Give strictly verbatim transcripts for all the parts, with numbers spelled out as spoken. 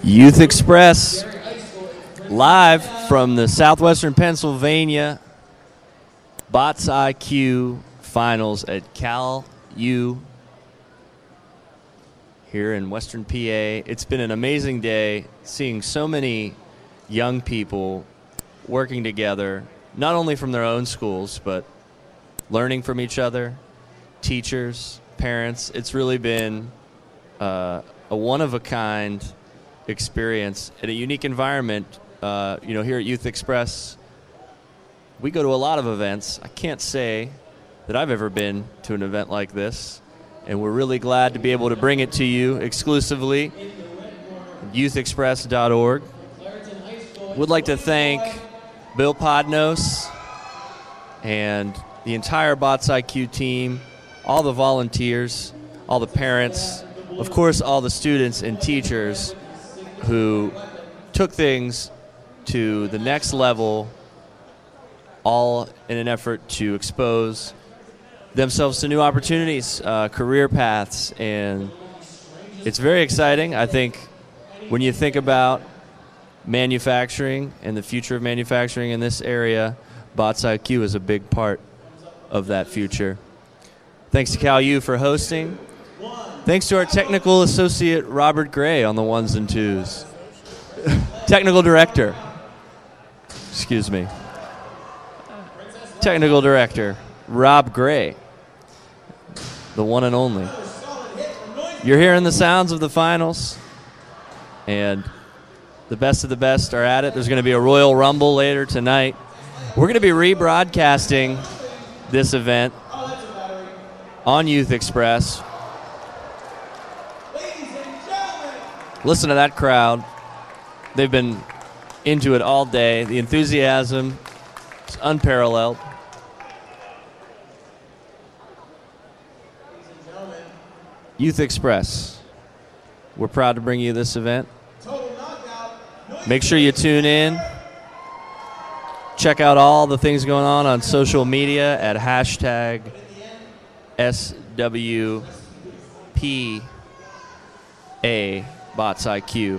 Youth Express, live from the Southwestern Pennsylvania Bots I Q Finals at Cal U here in Western P A. It's been an amazing day seeing so many young people working together, not only from their own schools, but learning from each other, teachers, parents. It's really been uh, a one-of-a-kind experience in a unique environment. Uh, you know, here at Youth Express, we go to a lot of events. I can't say that I've ever been to an event like this, and we're really glad to be able to bring it to you exclusively. youth express dot org. Would like to thank Bill Podnos and the entire Bots I Q team, all the volunteers, all the parents, of course, all the students and teachers who took things to the next level, all in an effort to expose themselves to new opportunities, uh, career paths, and it's very exciting. I think when you think about manufacturing and the future of manufacturing in this area, Bots I Q is a big part of that future. Thanks to Cal U for hosting. Thanks to our technical associate, Robert Gray, on the ones and twos. Technical director. Excuse me. Technical director, Rob Gray. The one and only. You're hearing the sounds of the finals. And the best of the best are at it. There's going to be a Royal Rumble later tonight. We're going to be rebroadcasting this event on Youth Express. Listen to that crowd. They've been into it all day. The enthusiasm is unparalleled. Youth Express, we're proud to bring you this event. Make sure you tune in. Check out all the things going on on social media at hashtag S W P A Bots I Q.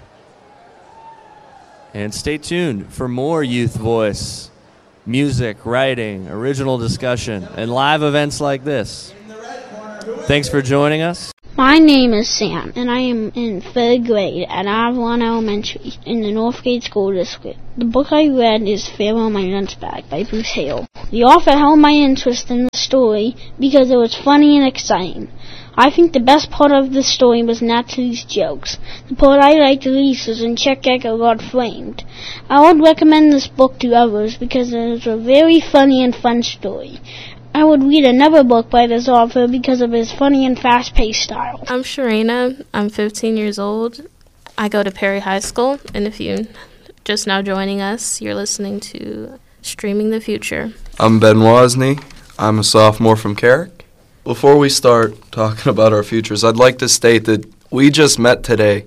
And stay tuned for more youth voice, music, writing, original discussion, and live events like this. Thanks for joining us. My name is Sam, and I am in third grade at Avalon Elementary in the Northgate School District. The book I read is Pharaoh My Lunch Bag by Bruce Hale. The author held my interest in the story because it was funny and exciting. I think the best part of the story was Natalie's jokes. The part I liked the least was when Chet Gecker got framed. I would recommend this book to others because it is a very funny and fun story. I would read another book by this author because of his funny and fast-paced style. I'm Sharina. I'm fifteen years old. I go to Perry High School, and if you're just now joining us, you're listening to Streaming the Future. I'm Ben Wozni. I'm a sophomore from Carrick. Before we start talking about our futures, I'd like to state that we just met today,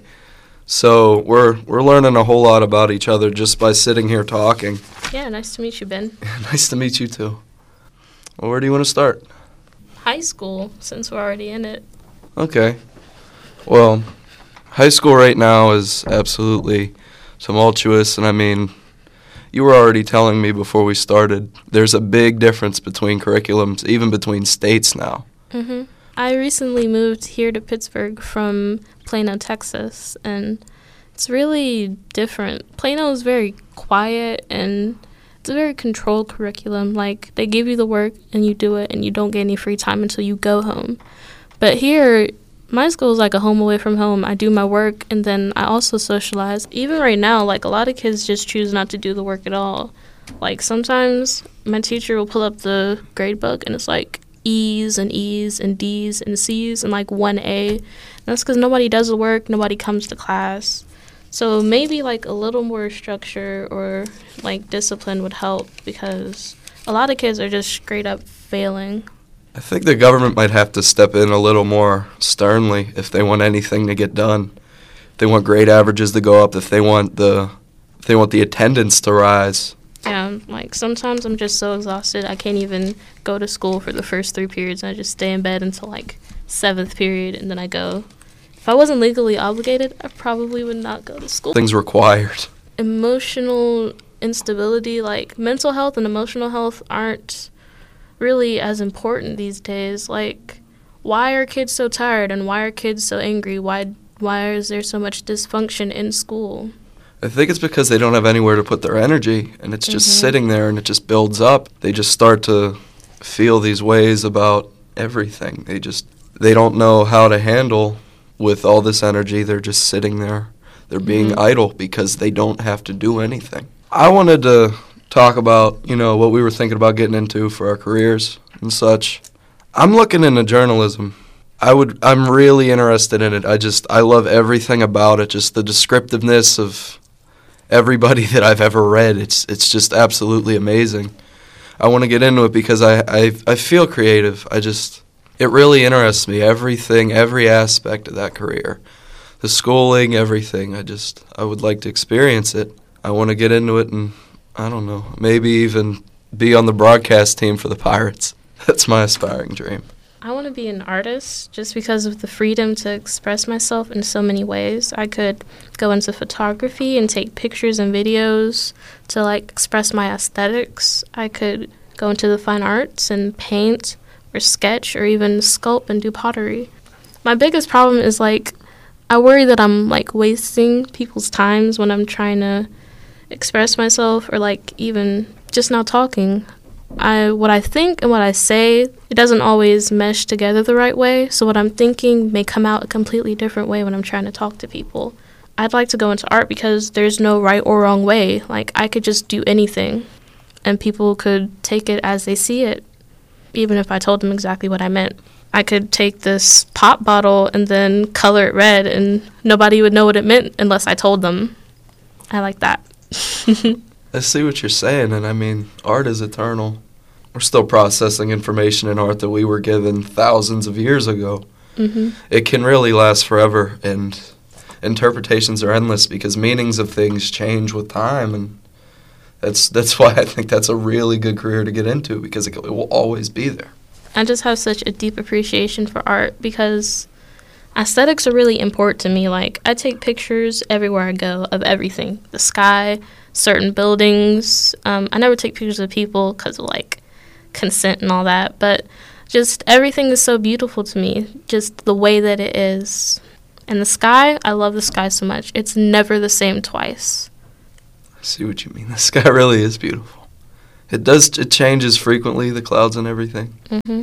so we're we're learning a whole lot about each other just by sitting here talking. Yeah, nice to meet you, Ben. Nice to meet you, too. Well, where do you want to start? High school, since we're already in it. Okay. Well, high school right now is absolutely tumultuous, and I mean, you were already telling me before we started, there's a big difference between curriculums, even between states now. Mm-hmm. I recently moved here to Pittsburgh from Plano, Texas, and it's really different. Plano is very quiet, and it's a very controlled curriculum. Like, they give you the work, and you do it, and you don't get any free time until you go home. But here, my school is like a home away from home. I do my work, and then I also socialize. Even right now, like, a lot of kids just choose not to do the work at all. Like, sometimes my teacher will pull up the grade book, and it's like E's and E's and D's and C's and like one A. And that's because nobody does the work, nobody comes to class. So maybe like a little more structure or like discipline would help, because a lot of kids are just straight up failing. I think the government might have to step in a little more sternly if they want anything to get done. If they want grade averages to go up, if they want the if they want the attendance to rise. Yeah, like sometimes I'm just so exhausted I can't even go to school for the first three periods. I just stay in bed until like seventh period, and then I go. If I wasn't legally obligated, I probably would not go to school. Things required. Emotional instability, like mental health and emotional health aren't really as important these days. Like, why are kids so tired and why are kids so angry? Why why is there so much dysfunction in school? I think it's because they don't have anywhere to put their energy, and it's just Mhm. sitting there, and it just builds up. They just start to feel these ways about everything. They just, they don't know how to handle with all this energy. They're just sitting there. They're being Mhm. idle because they don't have to do anything. I wanted to talk about, you know, what we were thinking about getting into for our careers and such. I'm looking into journalism. I would, I'm really interested in it. I just, I love everything about it. Just the descriptiveness of everybody that I've ever read. It's, it's just absolutely amazing. I want to get into it because I, I, I feel creative. I just, it really interests me. Everything, every aspect of that career, the schooling, everything. I just, I would like to experience it. I want to get into it and, I don't know, maybe even be on the broadcast team for the Pirates. That's my aspiring dream. I want to be an artist just because of the freedom to express myself in so many ways. I could go into photography and take pictures and videos to like express my aesthetics. I could go into the fine arts and paint or sketch or even sculpt and do pottery. My biggest problem is like I worry that I'm like wasting people's times when I'm trying to express myself or like even just not talking. I what I think and what I say, it doesn't always mesh together the right way, so what I'm thinking may come out a completely different way when I'm trying to talk to people. I'd like to go into art because there's no right or wrong way. Like, I could just do anything, and people could take it as they see it, even if I told them exactly what I meant. I could take this pop bottle and then color it red, and nobody would know what it meant unless I told them. I like that. I see what you're saying, and I mean, art is eternal. We're still processing information in art that we were given thousands of years ago. Mm-hmm. It can really last forever, and interpretations are endless because meanings of things change with time, and that's that's why I think that's a really good career to get into because it, it will always be there. I just have such a deep appreciation for art because aesthetics are really important to me. Like, I take pictures everywhere I go of everything. The sky, certain buildings. Um, I never take pictures of people because of, like, consent and all that. But just everything is so beautiful to me, just the way that it is. And the sky, I love the sky so much. It's never the same twice. I see what you mean. The sky really is beautiful. It does. It changes frequently, the clouds and everything. Mm-hmm.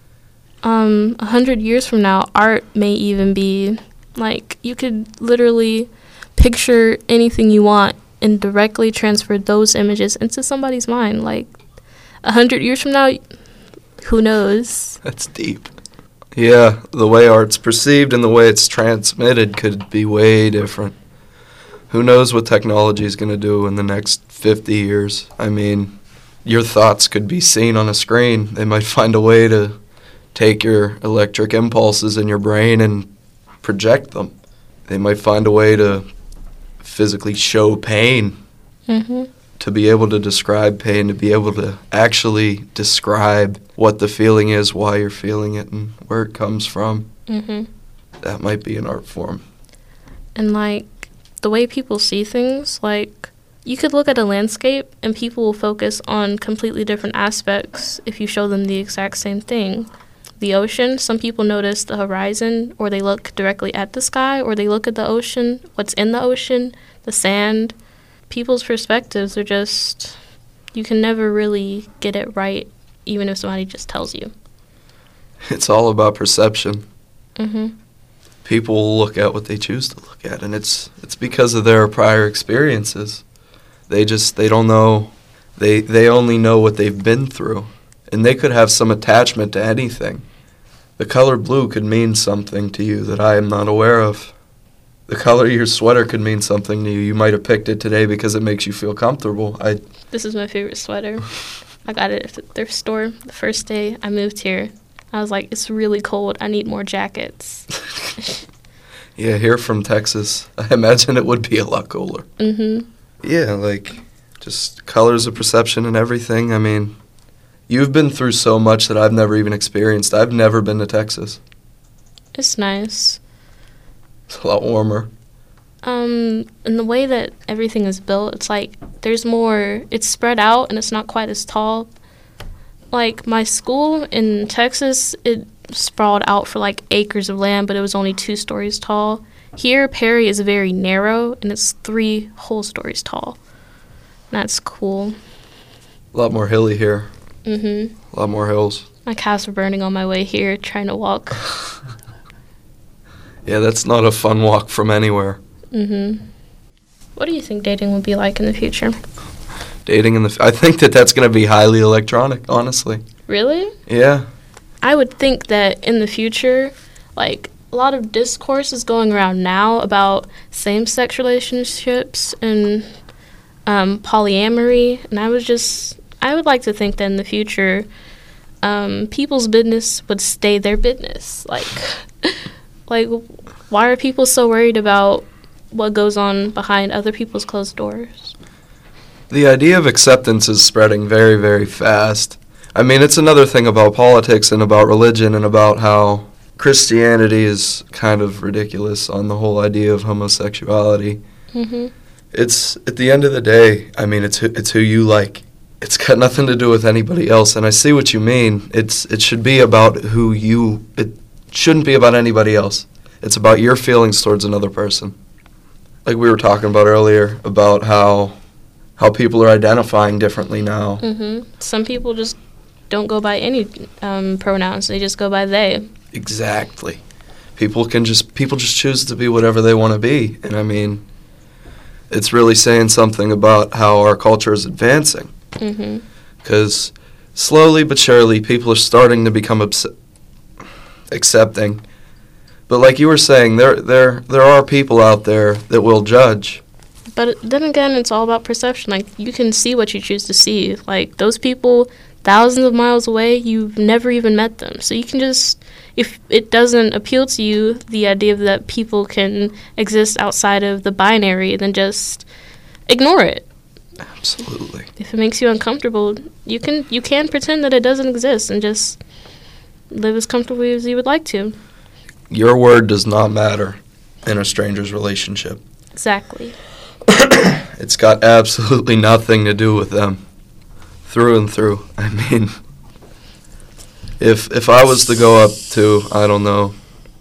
Um, a hundred years from now, art may even be, like, you could literally picture anything you want and directly transfer those images into somebody's mind. Like, a hundred years from now, who knows? That's deep. Yeah, the way art's perceived and the way it's transmitted could be way different. Who knows what technology is going to do in the next fifty years? I mean, your thoughts could be seen on a screen. They might find a way to take your electric impulses in your brain and project them. They might find a way to physically show pain, Mm-hmm. to be able to describe pain, to be able to actually describe what the feeling is, why you're feeling it, and where it comes from. Mm-hmm. That might be an art form. And, like, the way people see things, like, you could look at a landscape and people will focus on completely different aspects if you show them the exact same thing. The ocean, some people notice the horizon, or they look directly at the sky, or they look at the ocean, what's in the ocean, the sand. People's perspectives are just, you can never really get it right, even if somebody just tells you. It's all about perception. Mm-hmm. People will look at what they choose to look at, and it's it's because of their prior experiences. They just, they don't know, they they only know what they've been through, and they could have some attachment to anything. The color blue could mean something to you that I am not aware of. The color of your sweater could mean something to you. You might have picked it today because it makes you feel comfortable. I This is my favorite sweater. I got it at the thrift store the first day I moved here. I was like, it's really cold. I need more jackets. Yeah, here from Texas, I imagine it would be a lot cooler. Mm-hmm. Yeah, like, just colors of perception and everything. I mean, you've been through so much that I've never even experienced. I've never been to Texas. It's nice. It's a lot warmer. Um, and the way that everything is built, it's like there's more, it's spread out and it's not quite as tall. Like my school in Texas, it sprawled out for like acres of land, but it was only two stories tall. Here, Perry is very narrow and it's three whole stories tall. That's cool. A lot more hilly here. Mm-hmm. A lot more hills. My calves were burning on my way here trying to walk. Yeah, that's not a fun walk from anywhere. Mm-hmm. What do you think dating will be like in the future? Dating in the... F- I think that that's going to be highly electronic, honestly. Really? Yeah. I would think that in the future, like, a lot of discourse is going around now about same-sex relationships and um, polyamory, and I was just... I would like to think that in the future, um, people's business would stay their business. Like, like, why are people so worried about what goes on behind other people's closed doors? The idea of acceptance is spreading very, very fast. I mean, it's another thing about politics and about religion and about how Christianity is kind of ridiculous on the whole idea of homosexuality. Mm-hmm. It's, at the end of the day, I mean, it's who, it's who you like. It's got nothing to do with anybody else, and I see what you mean. It's It should be about who you... It shouldn't be about anybody else. It's about your feelings towards another person. Like we were talking about earlier, about how how people are identifying differently now. Mm-hmm. Some people just don't go by any um, pronouns. They just go by they. Exactly. People can just people just choose to be whatever they want to be. And I mean, it's really saying something about how our culture is advancing. Mm-hmm. Because slowly but surely, people are starting to become obs- accepting. But like you were saying, there there there are people out there that will judge. But then again, it's all about perception. Like, you can see what you choose to see. Like, those people thousands of miles away, you've never even met them. So you can just, if it doesn't appeal to you, the idea that people can exist outside of the binary, then just ignore it. Absolutely. If it makes you uncomfortable, you can you can pretend that it doesn't exist and just live as comfortably as you would like to. Your word does not matter in a stranger's relationship. Exactly. It's got absolutely nothing to do with them, through and through. I mean, if if I was to go up to, I don't know,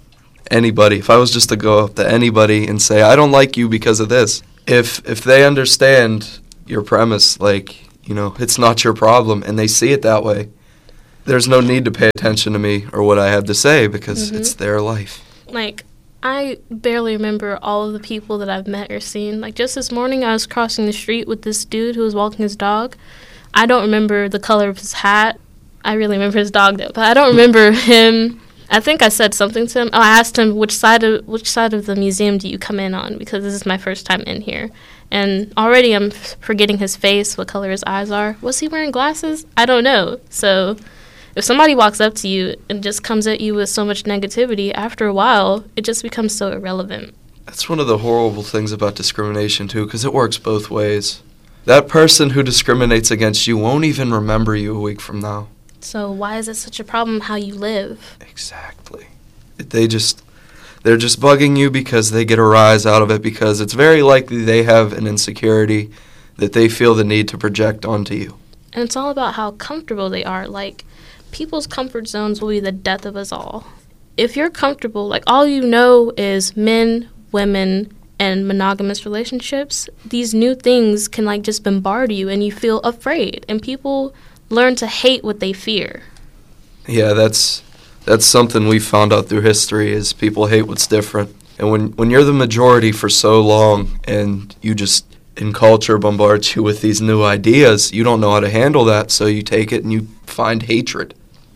anybody, if I was just to go up to anybody and say, I don't like you because of this, if if they understand your premise, like, you know, it's not your problem, and they see it that way, there's no need to pay attention to me or what I have to say because Mm-hmm. it's their life. Like, I barely remember all of the people that I've met or seen. Like, just this morning, I was crossing the street with this dude who was walking his dog. I don't remember the color of his hat. I really remember his dog, though. But I don't remember him. I think I said something to him. Oh, I asked him, which side of which side of the museum do you come in on? Because this is my first time in here. And already I'm forgetting his face, what color his eyes are. Was he wearing glasses? I don't know. So if somebody walks up to you and just comes at you with so much negativity, after a while, it just becomes so irrelevant. That's one of the horrible things about discrimination, too, because it works both ways. That person who discriminates against you won't even remember you a week from now. So why is it such a problem how you live? Exactly. They just, they're just bugging you because they get a rise out of it, because it's very likely they have an insecurity that they feel the need to project onto you. And it's all about how comfortable they are. Like, people's comfort zones will be the death of us all. If you're comfortable, like, all you know is men, women, and monogamous relationships, these new things can, like, just bombard you and you feel afraid. And people learn to hate what they fear. Yeah, that's that's something we found out through history, is people hate what's different. And when, when you're the majority for so long and you just, in culture, bombards you with these new ideas, you don't know how to handle that, so you take it and you find hatred.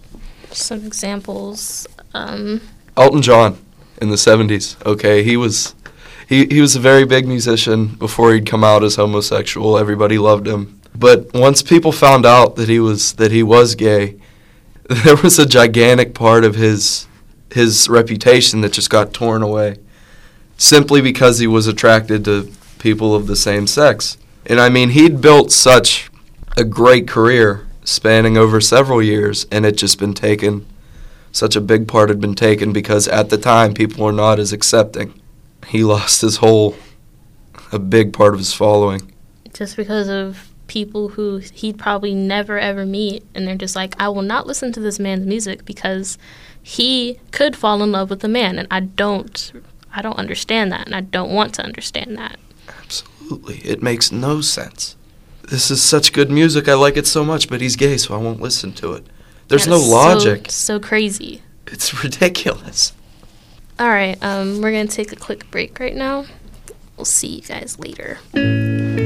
Some examples. Um, Elton John in the seventies, okay, he was he, he was a very big musician before he'd come out as homosexual. Everybody loved him. But once people found out that he was that he was gay, there was a gigantic part of his his reputation that just got torn away, simply because he was attracted to people of the same sex. And I mean, he'd built such a great career spanning over several years, and it just been taken, such a big part had been taken because at the time people were not as accepting. he lost his whole, a big part of his following. Just because of people who he'd probably never ever meet, and they're just like, I will not listen to this man's music because he could fall in love with a man, and I don't, I don't understand that, and I don't want to understand that. Absolutely. It makes no sense. This is such good music. I like it so much, but he's gay, so I won't listen to it. There's And no it's logic. So, so crazy. It's ridiculous. All right, um, we're going to take a quick break right now. We'll see you guys later.